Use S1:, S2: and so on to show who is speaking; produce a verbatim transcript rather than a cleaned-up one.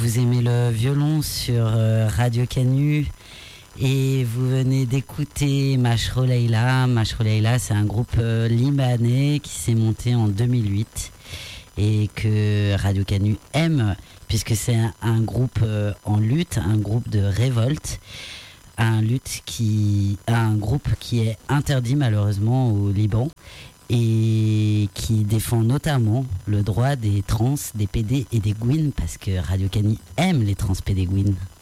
S1: vous aimez le violon sur euh, Radio Canu et vous venez d'écouter Mashro Leila. Mashro Leila, c'est un groupe euh, libanais qui s'est monté en deux mille huit et que Radio Canu aime puisque c'est un, un groupe euh, en lutte, un groupe de révolte, un, lutte qui, un groupe qui est interdit malheureusement au Liban et qui défend notamment le droit des trans, des P D et des Gwyn parce que Radio Canu aime les trans, P D, Gwyn.